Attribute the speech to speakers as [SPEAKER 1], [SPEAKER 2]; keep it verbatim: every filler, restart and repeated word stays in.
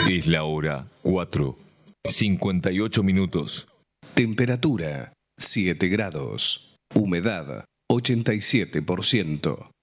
[SPEAKER 1] Es la hora cuatro, cincuenta y ocho minutos.
[SPEAKER 2] Temperatura siete grados. Humedad ochenta y siete por ciento.